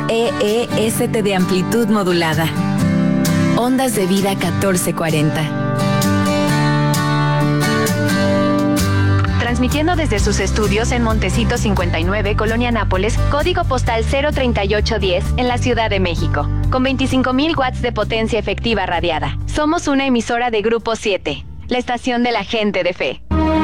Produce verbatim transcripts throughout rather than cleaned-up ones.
E E S T de amplitud modulada. Ondas de vida catorce cuarenta. Transmitiendo desde sus estudios en Montecito cincuenta y nueve, Colonia Nápoles, código postal cero treinta y ocho diez, en la Ciudad de México, con veinticinco mil watts de potencia efectiva radiada. Somos una emisora de Grupo siete, la estación de la gente de fe.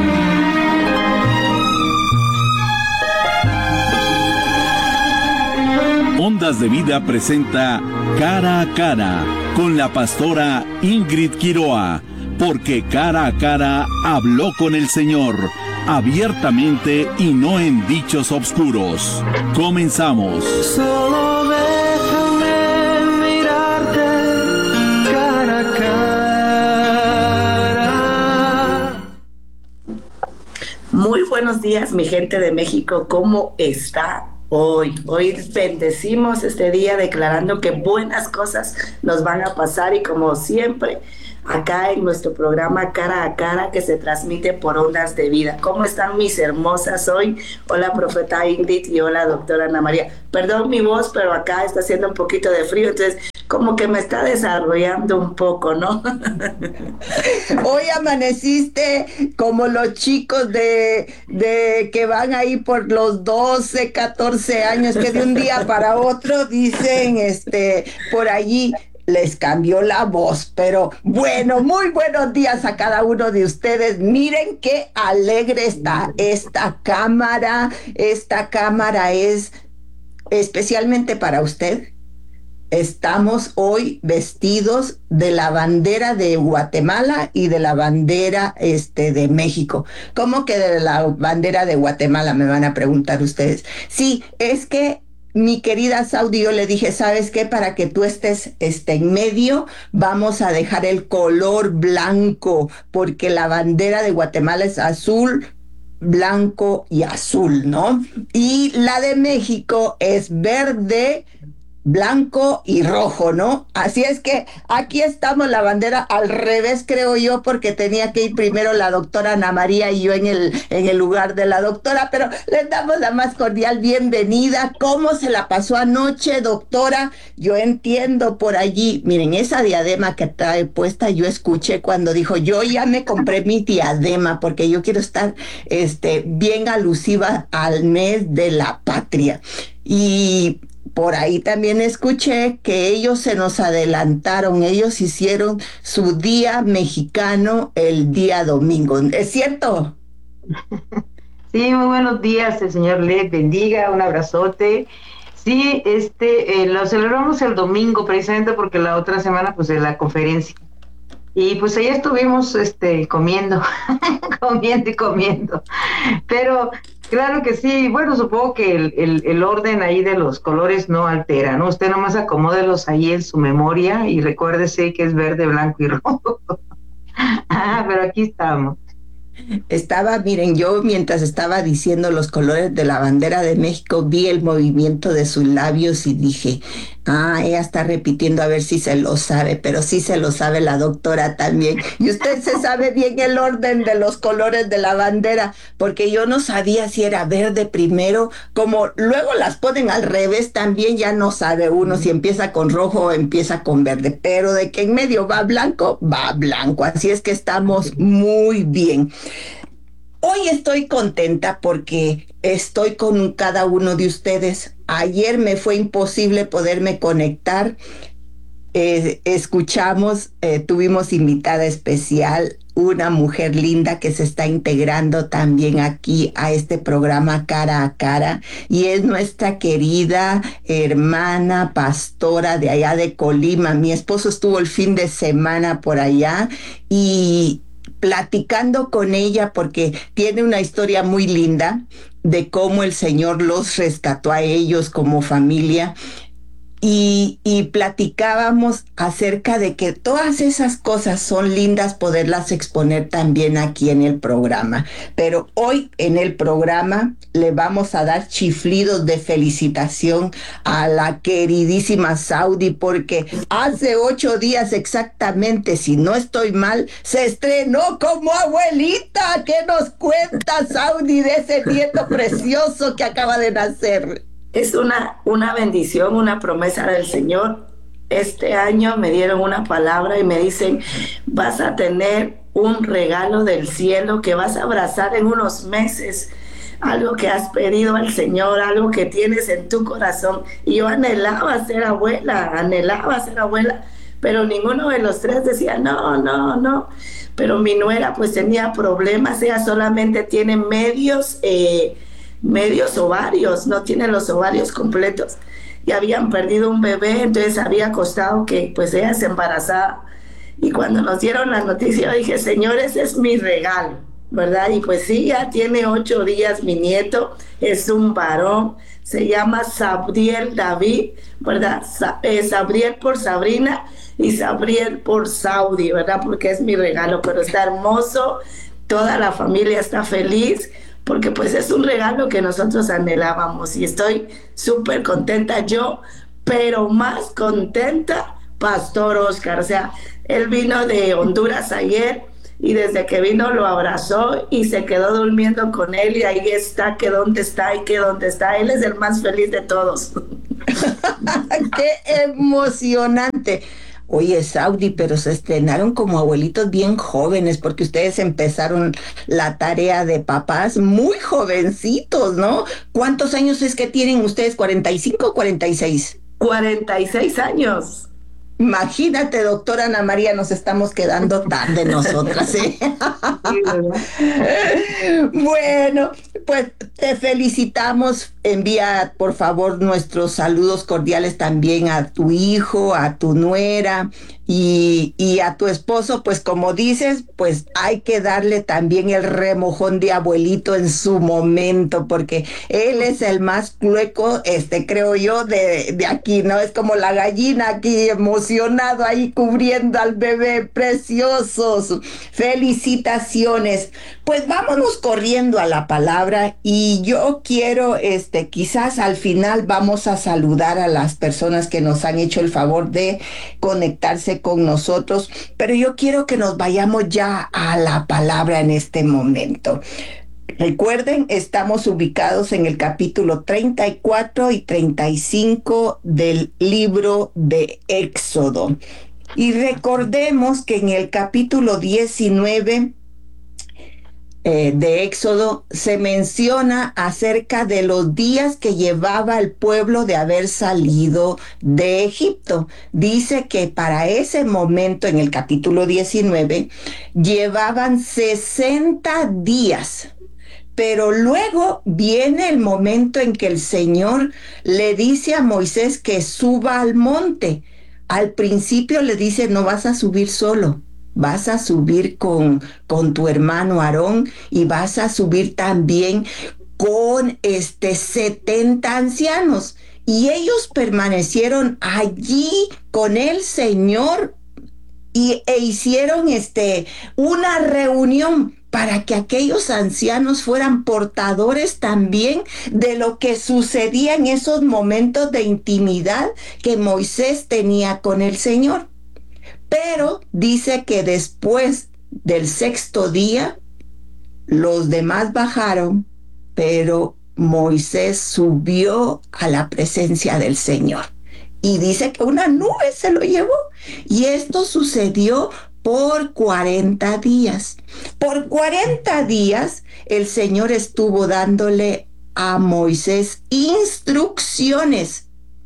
Ondas de Vida presenta Cara a Cara con la pastora Ingrid Quiroa, porque cara a cara habló con el Señor, abiertamente y no en dichos obscuros. Comenzamos. Solo déjame mirarte cara a cara. Muy buenos días, mi gente de México, ¿cómo está? Hoy, hoy bendecimos este día declarando que buenas cosas nos van a pasar y como siempre, acá en nuestro programa Cara a Cara que se transmite por Ondas de Vida. ¿Cómo están mis hermosas hoy? Hola, profeta Ingrid y hola, doctora Ana María. Perdón mi voz, pero acá está haciendo un poquito de frío, entonces como que me está desarrollando un poco, ¿no? Hoy amaneciste como los chicos de, de que van ahí por los doce, catorce años, que de un día para otro dicen, este, por allí, les cambió la voz, pero bueno, muy buenos días a cada uno de ustedes. Miren qué alegre está esta cámara. Esta cámara es especialmente para usted. Estamos hoy vestidos de la bandera de Guatemala y de la bandera este, de México. ¿Cómo que de la bandera de Guatemala? Me van a preguntar ustedes. Sí, es que mi querida Saudi, yo le dije, ¿sabes qué? Para que tú estés este, en medio, vamos a dejar el color blanco, porque la bandera de Guatemala es azul, blanco y azul, ¿no? Y la de México es verde, blanco y rojo, ¿no? Así es que aquí estamos, la bandera al revés, creo yo, porque tenía que ir primero la doctora Ana María y yo en el, en el lugar de la doctora, pero les damos la más cordial bienvenida. ¿Cómo se la pasó anoche, doctora? Yo entiendo por allí, miren, esa diadema que trae puesta, yo escuché cuando dijo, yo ya me compré mi diadema, porque yo quiero estar este, bien alusiva al mes de la patria. Y por ahí también escuché que ellos se nos adelantaron, ellos hicieron su día mexicano el día domingo, ¿es cierto? Sí, muy buenos días, el Señor les bendiga, un abrazote. Sí, este, eh, lo celebramos el domingo precisamente porque la otra semana pues es la conferencia. Y pues ahí estuvimos este, comiendo, comiendo y comiendo. Pero claro que sí, bueno, supongo que el, el, el orden ahí de los colores no altera, ¿no? Usted nomás acomódelos ahí en su memoria y recuérdese que es verde, blanco y rojo. Ah, pero aquí estamos. Estaba, miren, yo mientras estaba diciendo los colores de la bandera de México, vi el movimiento de sus labios y dije, ah, ella está repitiendo a ver si se lo sabe, pero sí se lo sabe la doctora también. Y usted se sabe bien el orden de los colores de la bandera, porque yo no sabía si era verde primero, como luego las ponen al revés también, ya no sabe uno si empieza con rojo o empieza con verde, pero de que en medio va blanco, va blanco. Así es que estamos muy bien. Hoy estoy contenta porque estoy con cada uno de ustedes. Ayer me fue imposible poderme conectar. Eh, escuchamos, eh, tuvimos invitada especial, una mujer linda que se está integrando también aquí a este programa Cara a Cara, y es nuestra querida hermana pastora de allá de Colima. Mi esposo estuvo el fin de semana por allá y platicando con ella porque tiene una historia muy linda de cómo el Señor los rescató a ellos como familia. Y, y platicábamos acerca de que todas esas cosas son lindas poderlas exponer también aquí en el programa. Pero hoy en el programa le vamos a dar chiflidos de felicitación a la queridísima Saudi, porque hace ocho días exactamente, si no estoy mal, se estrenó como abuelita. ¿Qué nos cuenta Saudi de ese nieto precioso que acaba de nacer? es una, una bendición, una promesa del Señor. Este año me dieron una palabra y me dicen, vas a tener un regalo del cielo que vas a abrazar en unos meses, algo que has pedido al Señor, algo que tienes en tu corazón. Y yo anhelaba ser abuela, anhelaba ser abuela, pero ninguno de los tres decía, no, no, no. Pero mi nuera pues tenía problemas, ella solamente tiene medios, eh, medios ovarios, no tiene los ovarios completos. Y habían perdido un bebé, entonces había costado que pues ella se embarazara. Y cuando nos dieron la noticia, yo dije, Señor, ese es mi regalo, ¿verdad? Y pues sí, ya tiene ocho días mi nieto, es un varón, se llama Sabriel David, ¿verdad? Sa eh, Sabriel por Sabrina y Sabriel por Saudi, ¿verdad? Porque es mi regalo, pero está hermoso, toda la familia está feliz, porque pues es un regalo que nosotros anhelábamos y estoy súper contenta yo, pero más contenta Pastor Oscar. O sea, él vino de Honduras ayer y desde que vino lo abrazó y se quedó durmiendo con él y ahí está, que dónde está y que dónde está. Él es el más feliz de todos. ¡Qué emocionante! Oye, Saudi, pero se estrenaron como abuelitos bien jóvenes, porque ustedes empezaron la tarea de papás muy jovencitos, ¿no? ¿Cuántos años es que tienen ustedes? ¿cuarenta y cinco o cuarenta y seis? cuarenta y seis años. Imagínate, doctora Ana María, nos estamos quedando tarde nosotras, ¿eh? Bueno, pues te felicitamos. Envía, por favor, nuestros saludos cordiales también a tu hijo, a tu nuera y, y a tu esposo. Pues como dices, pues hay que darle también el remojón de abuelito en su momento, porque él es el más clueco, este, creo yo, de, de aquí, ¿no? Es como la gallina aquí, emocionado ahí cubriendo al bebé. Preciosos. Felicitaciones. Pues vámonos corriendo a la palabra y yo quiero, este, quizás al final vamos a saludar a las personas que nos han hecho el favor de conectarse con nosotros, pero yo quiero que nos vayamos ya a la palabra en este momento. Recuerden, estamos ubicados en el capítulo treinta y cuatro y treinta y cinco del libro de Éxodo. Y recordemos que en el capítulo diecinueve eh, de Éxodo se menciona acerca de los días que llevaba el pueblo de haber salido de Egipto. Dice que para ese momento, en el capítulo diecinueve, llevaban sesenta días. Pero luego viene el momento en que el Señor le dice a Moisés que suba al monte. Al principio le dice, no vas a subir solo, vas a subir con, con tu hermano Aarón y vas a subir también con este setenta ancianos. Y ellos permanecieron allí con el Señor y, e hicieron este, una reunión para que aquellos ancianos fueran portadores también de lo que sucedía en esos momentos de intimidad que Moisés tenía con el Señor. Pero dice que después del sexto día, los demás bajaron, pero Moisés subió a la presencia del Señor. Y dice que una nube se lo llevó. Y esto sucedió por cuarenta días. Por cuarenta días el Señor estuvo dándole a Moisés instrucciones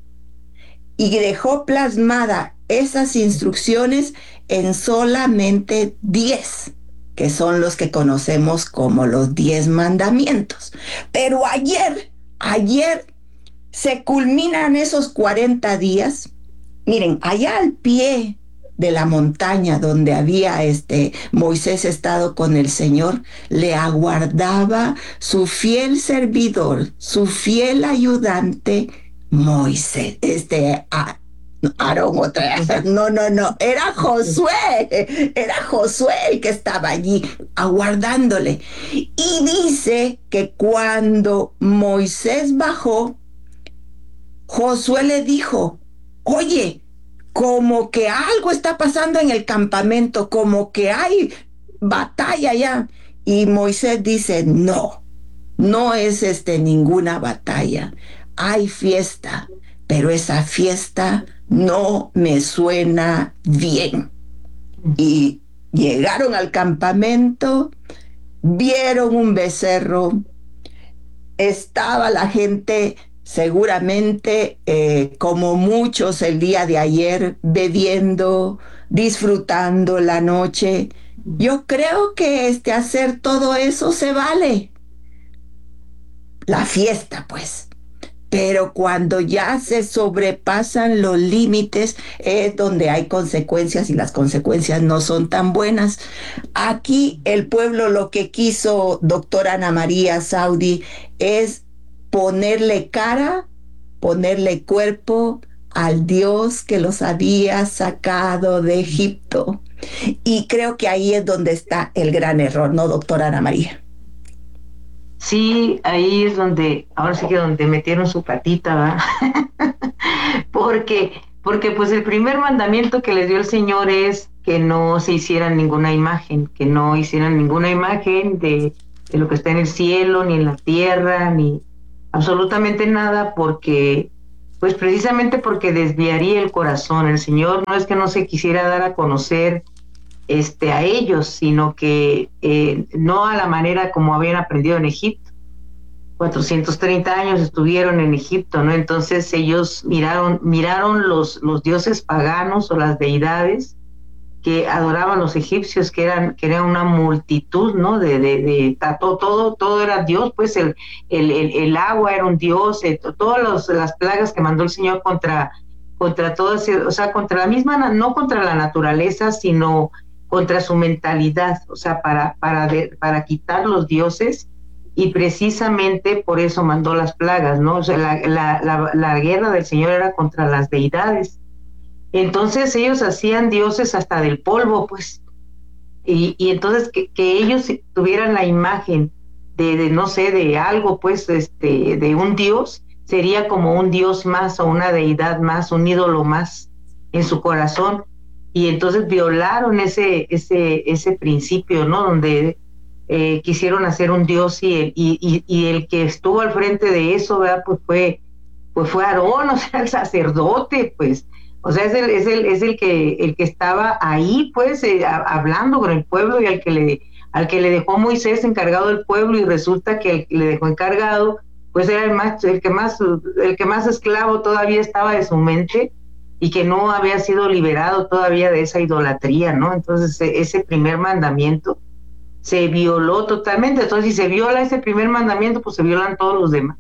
y dejó plasmada esas instrucciones en solamente diez, que son los que conocemos como los diez mandamientos. Pero ayer, ayer se culminan esos cuarenta días. Miren, allá al pie de la montaña donde había este Moisés estado con el Señor, le aguardaba su fiel servidor, su fiel ayudante, Moisés, este, a, Aarón otra vez, no, no, no, era Josué, era Josué el que estaba allí aguardándole. Y dice que cuando Moisés bajó, Josué le dijo, oye, como que algo está pasando en el campamento, como que hay batalla ya. Y Moisés dice, no, no es este ninguna batalla. hay fiesta, pero esa fiesta no me suena bien. Y llegaron al campamento, vieron un becerro, estaba la gente seguramente eh, como muchos el día de ayer, bebiendo, disfrutando la noche. Yo creo que este hacer todo eso se vale. La fiesta, pues. Pero cuando ya se sobrepasan los límites es donde hay consecuencias y las consecuencias no son tan buenas. Aquí el pueblo lo que quiso, doctora Ana María Saudi, es ponerle cara, ponerle cuerpo al Dios que los había sacado de Egipto. Y creo que ahí es donde está el gran error, ¿no, doctora Ana María? Sí, ahí es donde, ahora sí que donde metieron su patita, ¿verdad? porque, porque pues el primer mandamiento que les dio el Señor es que no se hicieran ninguna imagen, que no hicieran ninguna imagen de, de lo que está en el cielo, ni en la tierra, ni absolutamente nada, porque, pues precisamente porque desviaría el corazón. El Señor no es que no se quisiera dar a conocer Este, a ellos, sino que eh, no a la manera como habían aprendido en Egipto. cuatrocientos treinta años estuvieron en Egipto, ¿no? Entonces ellos miraron, miraron los, los dioses paganos o las deidades que adoraban los egipcios, que eran, que eran una multitud, ¿no? De, de, de todo, todo, todo era Dios, pues el, el, el, el agua era un dios, eh, todas los, las plagas que mandó el Señor contra, contra todas, o sea, contra la misma, no contra la naturaleza, sino contra su mentalidad, o sea, para, para, de, para quitar los dioses, y precisamente por eso mandó las plagas, ¿no? O sea, la, la, la, la guerra del Señor era contra las deidades. Entonces ellos hacían dioses hasta del polvo, pues, y, y entonces que, que ellos tuvieran la imagen de, de, no sé, de algo, pues, este, de un dios, sería como un dios más o una deidad más, un ídolo más en su corazón. Y entonces violaron ese ese ese principio, ¿no? Donde eh, quisieron hacer un dios, y el, y, y, y el que estuvo al frente de eso, ¿verdad? Pues fue, pues fue Aarón, o sea, el sacerdote, pues, o sea, es el, es el, es el que el que estaba ahí, pues, eh, a, hablando con el pueblo, y al que le al que le dejó Moisés encargado del pueblo, y resulta que el que le dejó encargado, pues era el más, el que más, el que más esclavo todavía estaba de su mente, y que no había sido liberado todavía de esa idolatría, ¿no? Entonces ese primer mandamiento se violó totalmente. Entonces si se viola ese primer mandamiento, pues se violan todos los demás.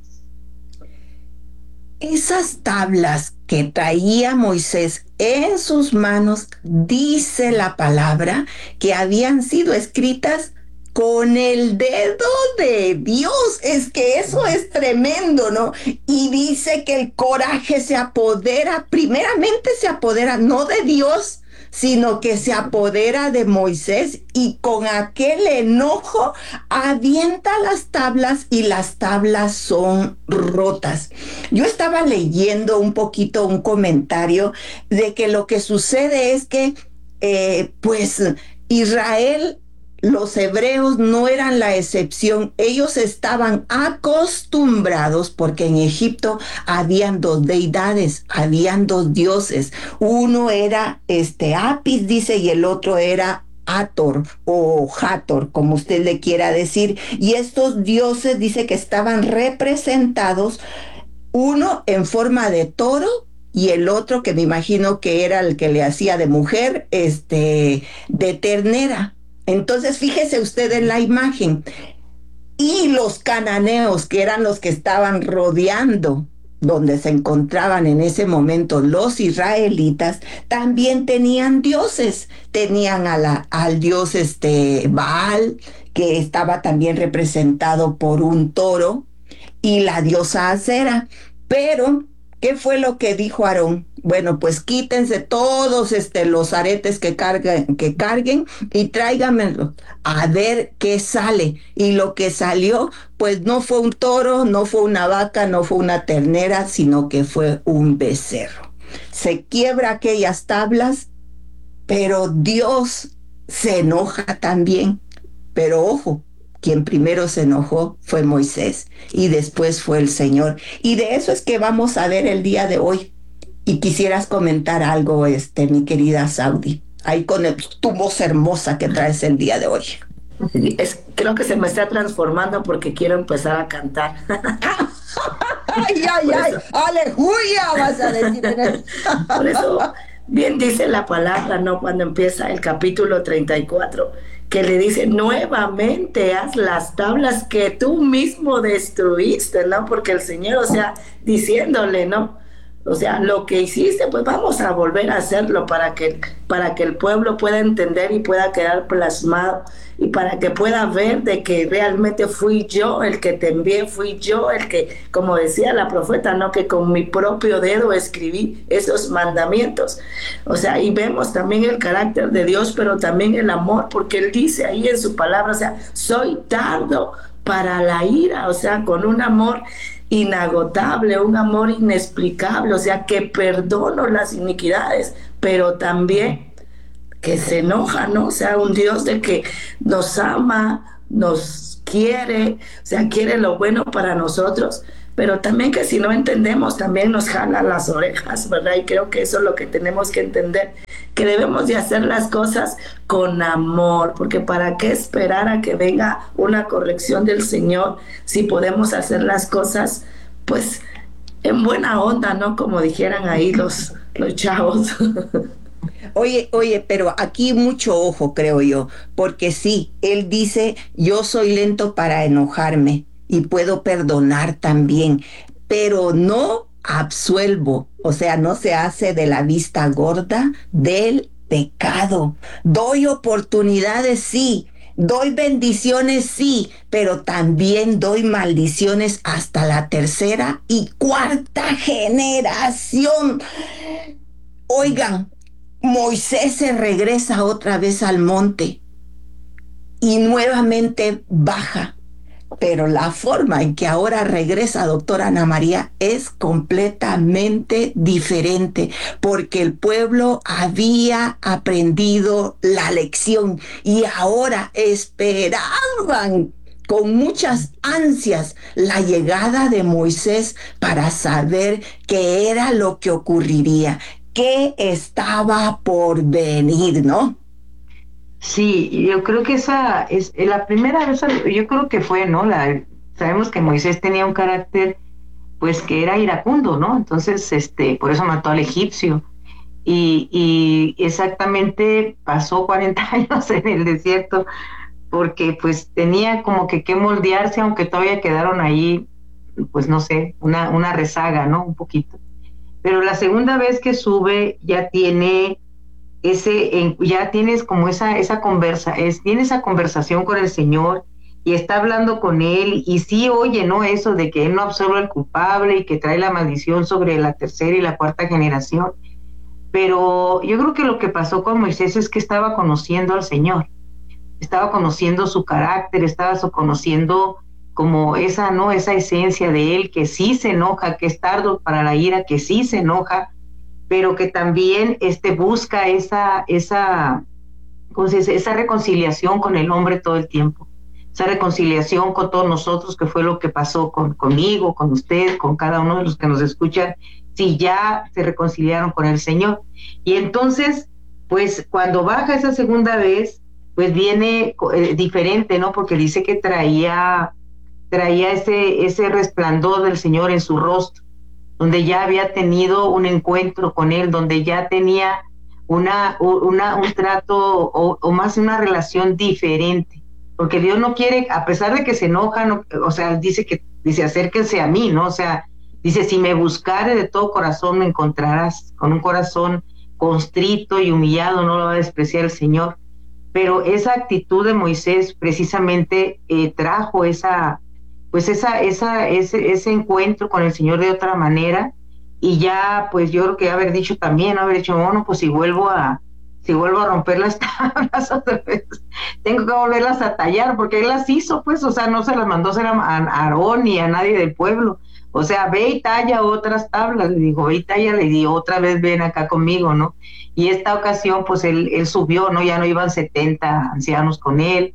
Esas tablas que traía Moisés en sus manos, dice la palabra, que habían sido escritas con el dedo de Dios. Es que eso es tremendo, ¿no? Y dice que el coraje se apodera, primeramente se apodera no de Dios, sino que se apodera de Moisés, y con aquel enojo avienta las tablas, y las tablas son rotas. Yo estaba leyendo un poquito un comentario de que lo que sucede es que eh, pues Israel, los hebreos no eran la excepción. Ellos estaban acostumbrados, porque en Egipto habían dos deidades, habían dos dioses. Uno era este Apis, dice, y el otro era Hathor o Hathor, como usted le quiera decir. Y estos dioses, dice que estaban representados, uno en forma de toro y el otro, que me imagino que era el que le hacía de mujer, este, de ternera. Entonces, fíjese usted en la imagen. Y los cananeos, que eran los que estaban rodeando donde se encontraban en ese momento los israelitas, también tenían dioses. Tenían a la, al dios este, Baal, que estaba también representado por un toro, y la diosa Acera. Pero ¿qué fue lo que dijo Aarón? Bueno, pues quítense todos este, los aretes que carguen, que carguen y tráiganmelos a ver qué sale. Y lo que salió, pues no fue un toro, no fue una vaca, no fue una ternera, sino que fue un becerro. Se quiebra aquellas tablas, pero Dios se enoja también. Pero ojo, quien primero se enojó fue Moisés y después fue el Señor. Y de eso es que vamos a ver el día de hoy. Y quisieras comentar algo, este, mi querida Saudi, ahí con el, tu voz hermosa que traes el día de hoy. Es, creo que se me está transformando porque quiero empezar a cantar. Ay, ay, ay, aleluya, vas a decir. Por eso, bien dice la palabra, ¿no? Cuando empieza el capítulo treinta y cuatro, que le dice, nuevamente haz las tablas que tú mismo destruiste, ¿no? Porque el Señor, o sea, diciéndole, ¿no? O sea, lo que hiciste, pues vamos a volver a hacerlo para que, para que el pueblo pueda entender y pueda quedar plasmado y para que pueda ver de que realmente fui yo el que te envié, fui yo el que, como decía la profeta, no, que con mi propio dedo escribí esos mandamientos. O sea, y vemos también el carácter de Dios, pero también el amor, porque Él dice ahí en su palabra, o sea, soy tardo para la ira, o sea, con un amor inagotable, un amor inexplicable, o sea, que perdono las iniquidades, pero también que se enoja, ¿no? O sea, un Dios de que nos ama, nos quiere, o sea, quiere lo bueno para nosotros, pero también que si no entendemos, también nos jala las orejas, ¿verdad? Y creo que eso es lo que tenemos que entender, que debemos de hacer las cosas con amor, porque para qué esperar a que venga una corrección del Señor si podemos hacer las cosas, pues, en buena onda, ¿no? Como dijeran ahí los, los chavos. Oye, oye, pero aquí mucho ojo, creo yo, porque sí, Él dice, yo soy lento para enojarme y puedo perdonar también, pero no absuelvo, o sea, no se hace de la vista gorda del pecado. Doy oportunidades, sí, doy bendiciones, sí, pero también doy maldiciones hasta la tercera y cuarta generación. Oigan, Moisés se regresa otra vez al monte y nuevamente baja. Pero la forma en que ahora regresa, doctora Ana María, es completamente diferente, porque el pueblo había aprendido la lección y ahora esperaban con muchas ansias la llegada de Moisés para saber qué era lo que ocurriría, qué estaba por venir, ¿no? Sí, yo creo que esa es la primera vez, yo creo que fue, ¿no? La, sabemos que Moisés tenía un carácter, pues, que era iracundo, ¿no? Entonces, este, por eso mató al egipcio. Y, y exactamente pasó cuarenta años en el desierto, porque, pues, tenía como que que moldearse, aunque todavía quedaron ahí, pues, no sé, una, una rezaga, ¿no? Un poquito. Pero la segunda vez que sube ya tiene ese, ya tienes como esa, esa conversa, es, tiene esa conversación con el Señor y está hablando con Él y sí oye, ¿no? Eso de que Él no absorbe al culpable y que trae la maldición sobre la tercera y la cuarta generación. Pero yo creo que lo que pasó con Moisés es que estaba conociendo al Señor, estaba conociendo su carácter, estaba conociendo como esa, ¿no? Esa esencia de Él, que sí se enoja, que es tardo para la ira, que sí se enoja, pero que también este, busca esa, esa, ¿cómo se dice? Esa reconciliación con el hombre todo el tiempo, esa reconciliación con todos nosotros, que fue lo que pasó con, conmigo, con usted, con cada uno de los que nos escuchan, si ya se reconciliaron con el Señor. Y entonces, pues cuando baja esa segunda vez, pues viene eh, diferente, ¿no? Porque dice que traía, traía ese, ese resplandor del Señor en su rostro, donde ya había tenido un encuentro con Él, donde ya tenía una, una, un trato o, o más una relación diferente, porque Dios no quiere, a pesar de que se enoja, no, o sea, dice que, dice, acérquense a mí, ¿no? O sea, dice, si me buscare de todo corazón me encontrarás, con un corazón constrito y humillado no lo va a despreciar el Señor, pero esa actitud de Moisés precisamente eh, trajo esa pues esa, esa, ese, ese encuentro con el Señor de otra manera, y ya, pues yo creo que haber dicho también, haber dicho, bueno, pues si vuelvo a, si vuelvo a romper las tablas otra vez, tengo que volverlas a tallar, porque Él las hizo, pues, o sea, no se las mandó a Aarón ni a nadie del pueblo, o sea, ve y talla otras tablas, le dijo, ve y talla, le di otra vez, ven acá conmigo, ¿no? Y esta ocasión, pues, él, él subió, ¿no? Ya no iban setenta ancianos con él,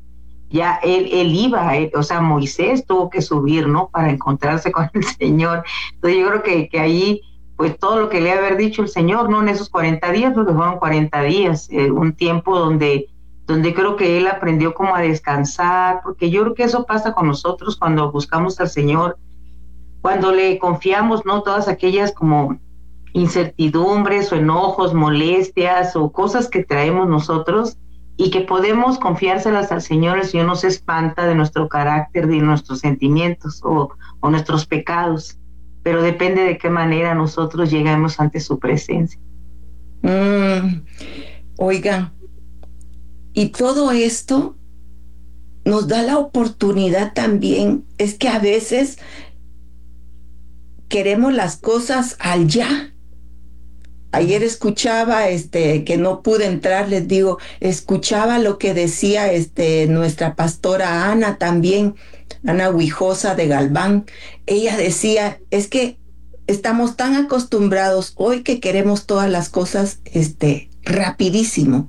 ya él, él iba, él, o sea, Moisés tuvo que subir, ¿no? Para encontrarse con el Señor. Entonces yo creo que, que ahí, pues todo lo que le había dicho el Señor, ¿no? En esos cuarenta días, porque fueron cuarenta días, eh, un tiempo donde, donde creo que él aprendió como a descansar, porque yo creo que eso pasa con nosotros cuando buscamos al Señor, cuando le confiamos, ¿no? Todas aquellas como incertidumbres o enojos, molestias o cosas que traemos nosotros y que podemos confiárselas al Señor. El Señor no se espanta de nuestro carácter, de nuestros sentimientos o, o nuestros pecados, pero depende de qué manera nosotros lleguemos ante su presencia. Mm, oiga, y todo esto nos da la oportunidad también, es que a veces queremos las cosas al ya. Ayer escuchaba, este, que no pude entrar, les digo, escuchaba lo que decía, este, nuestra pastora Ana también, Ana Huijosa de Galván. Ella decía, es que estamos tan acostumbrados hoy que queremos todas las cosas, este, rapidísimo.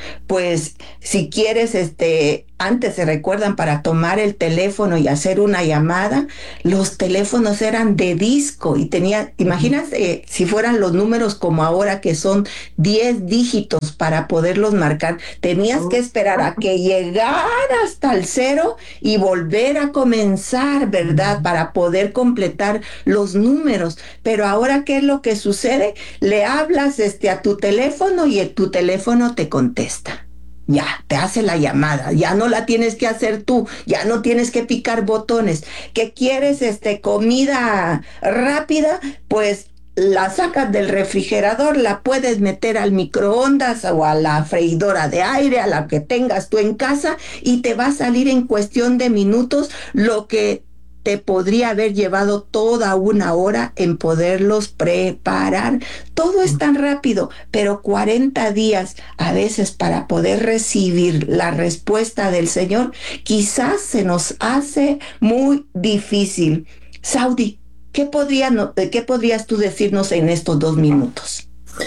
Pues si quieres, este, antes se recuerdan para tomar el teléfono y hacer una llamada, los teléfonos eran de disco y tenía, imagínate eh, si fueran los números como ahora que son diez dígitos para poderlos marcar, tenías que esperar a que llegara hasta el cero y volver a comenzar, ¿verdad? Para poder completar los números. Pero ahora, ¿qué es lo que sucede? Le hablas este, a tu teléfono y el, tu teléfono te contesta. Ya, te hace la llamada, ya no la tienes que hacer tú, ya no tienes que picar botones. ¿Qué quieres, este, comida rápida? Pues la sacas del refrigerador, la puedes meter al microondas o a la freidora de aire, a la que tengas tú en casa, y te va a salir en cuestión de minutos lo que te podría haber llevado toda una hora en poderlos preparar. Todo es tan rápido, pero cuarenta días a veces para poder recibir la respuesta del Señor, quizás se nos hace muy difícil. Saudi, ¿qué, podría, ¿qué podrías tú decirnos en estos dos minutos?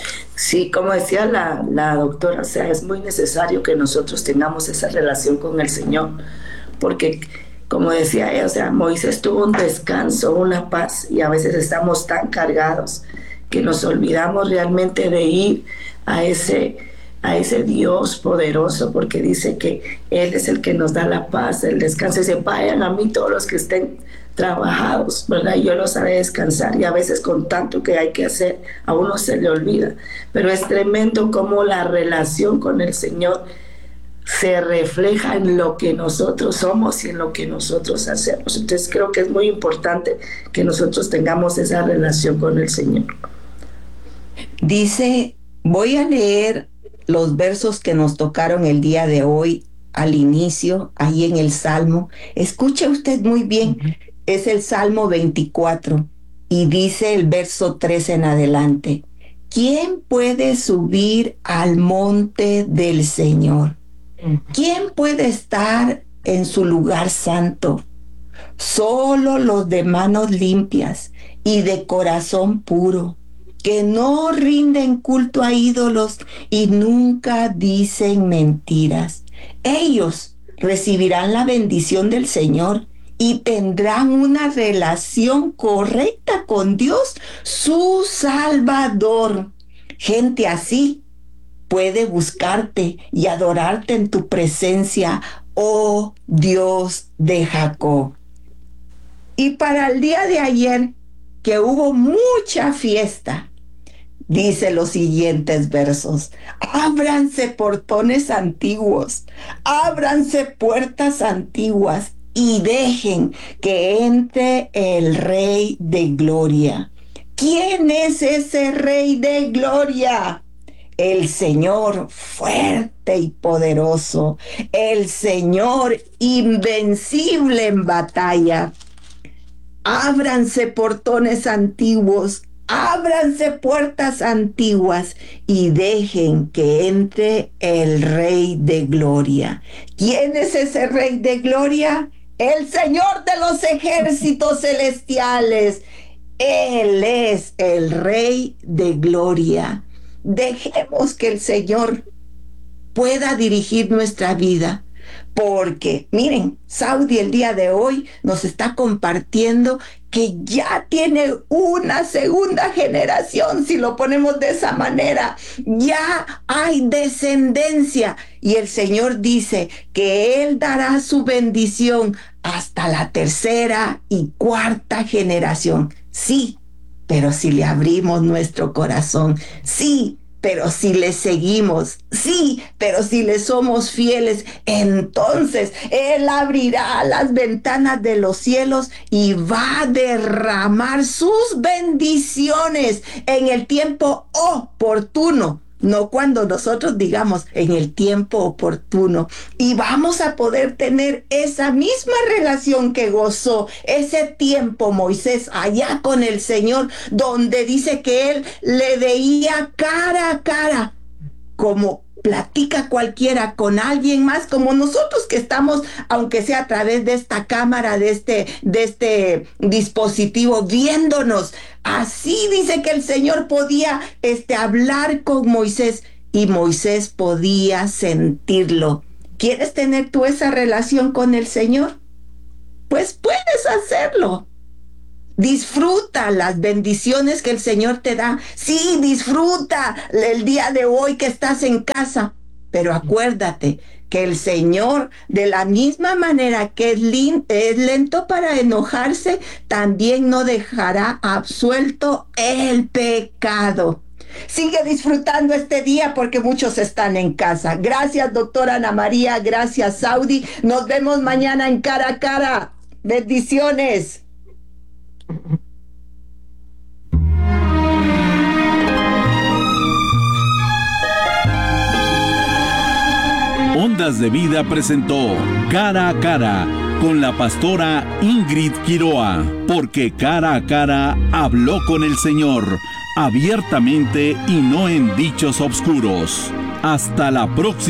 Sí, como decía la, la doctora, o sea, es muy necesario que nosotros tengamos esa relación con el Señor, porque como decía ella, o sea, Moisés tuvo un descanso, una paz, y a veces estamos tan cargados que nos olvidamos realmente de ir a ese, a ese Dios poderoso, porque dice que Él es el que nos da la paz, el descanso. Dice, vayan a mí todos los que estén trabajados, ¿verdad? Y yo los haré descansar. Y a veces con tanto que hay que hacer, a uno se le olvida. Pero es tremendo cómo la relación con el Señor se refleja en lo que nosotros somos y en lo que nosotros hacemos. Entonces creo que es muy importante que nosotros tengamos esa relación con el Señor. Dice, voy a leer los versos que nos tocaron el día de hoy al inicio, ahí en el Salmo. Escuche usted muy bien, uh-huh. Es el Salmo veinticuatro y dice el verso tres en adelante: ¿quién puede subir al monte del Señor? ¿Quién puede estar en su lugar santo? Solo los de manos limpias y de corazón puro, que no rinden culto a ídolos y nunca dicen mentiras. Ellos recibirán la bendición del Señor y tendrán una relación correcta con Dios, su Salvador. Gente así puede buscarte y adorarte en tu presencia, oh Dios de Jacob. Y para el día de ayer, que hubo mucha fiesta, dice los siguientes versos: ábranse portones antiguos, ábranse puertas antiguas y dejen que entre el Rey de Gloria. ¿Quién es ese Rey de Gloria? El Señor fuerte y poderoso, el Señor invencible en batalla. Ábranse portones antiguos, ábranse puertas antiguas y dejen que entre el Rey de Gloria. ¿Quién es ese Rey de Gloria? El Señor de los ejércitos celestiales. Él es el Rey de Gloria. Dejemos que el Señor pueda dirigir nuestra vida, Porque, miren, Saudi el día de hoy nos está compartiendo que ya tiene una segunda generación, si lo ponemos de esa manera. Ya hay descendencia. Y el Señor dice que Él dará su bendición hasta la tercera y cuarta generación. Sí, pero si le abrimos nuestro corazón. Sí, pero si le seguimos, sí, pero si le somos fieles, entonces Él abrirá las ventanas de los cielos y va a derramar sus bendiciones en el tiempo oportuno. No cuando nosotros digamos en el tiempo oportuno. Y vamos a poder tener esa misma relación que gozó ese tiempo Moisés allá con el Señor, donde dice que él le veía cara a cara, como platica cualquiera con alguien más, como nosotros que estamos, aunque sea a través de esta cámara, de este, de este dispositivo, viéndonos. Así dice que el Señor podía este, hablar con Moisés y Moisés podía sentirlo. ¿Quieres tener tú esa relación con el Señor? Pues puedes hacerlo. Disfruta las bendiciones que el Señor te da. Sí, disfruta el día de hoy que estás en casa. Pero acuérdate que el Señor, de la misma manera que es, lin- es lento para enojarse, también no dejará absuelto el pecado. Sigue disfrutando este día porque muchos están en casa. Gracias, doctora Ana María. Gracias, Saudi. Nos vemos mañana en Cara a Cara. Bendiciones. Ondas de Vida presentó Cara a Cara con la pastora Ingrid Quiroa, porque cara a cara habló con el Señor, abiertamente y no en dichos obscuros. Hasta la próxima.